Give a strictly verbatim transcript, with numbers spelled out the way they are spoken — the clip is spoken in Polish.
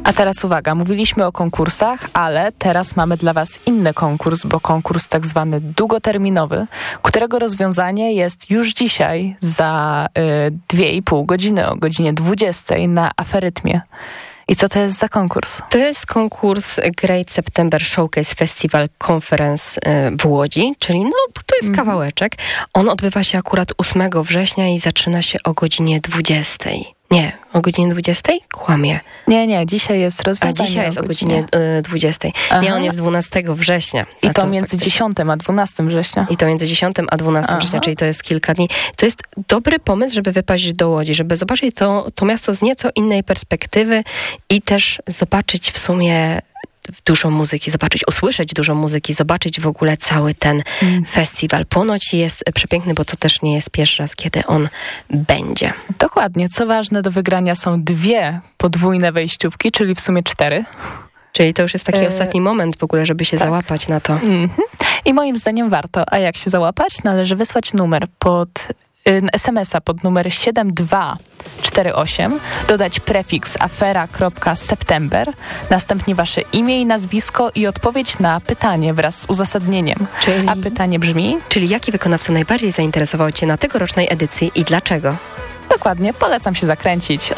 A teraz uwaga, mówiliśmy o konkursach, ale teraz mamy dla Was inny konkurs, bo konkurs tak zwany długoterminowy, którego rozwiązanie jest już dzisiaj za y, dwie i pół godziny o godzinie dwudziestej na Aferytmie. I co to jest za konkurs? To jest konkurs Great September Showcase Festival Conference w Łodzi, czyli no to jest kawałeczek. On odbywa się akurat ósmego września i zaczyna się o godzinie dwudziestej. Nie, o godzinie dwudziestej? Kłamie. Nie, nie, dzisiaj jest rozwiązanie. A dzisiaj jest o godzinie dwudziestej. Aha. Nie, on jest dwunastego września. I to między dziesiątym a dwunastym września. I to między dziesiątym a dwunastym Aha. września, czyli to jest kilka dni. To jest dobry pomysł, żeby wypaść do Łodzi, żeby zobaczyć to, to miasto z nieco innej perspektywy i też zobaczyć w sumie dużo muzyki, zobaczyć, usłyszeć dużo muzyki, zobaczyć w ogóle cały ten mm. festiwal. Ponoć jest przepiękny, bo to też nie jest pierwszy raz, kiedy on będzie. Dokładnie. Co ważne, do wygrania są dwie podwójne wejściówki, czyli w sumie cztery. Czyli to już jest taki e... ostatni moment w ogóle, żeby się tak. załapać na to. Mm-hmm. I moim zdaniem warto. A jak się załapać? Należy wysłać numer pod es em es a pod numer siedem dwa cztery osiem, dodać prefiks afera kropka september, następnie wasze imię i nazwisko i odpowiedź na pytanie wraz z uzasadnieniem. Czyli... A pytanie brzmi... Czyli jaki wykonawca najbardziej zainteresował Cię na tegorocznej edycji i dlaczego? Dokładnie, polecam się zakręcić.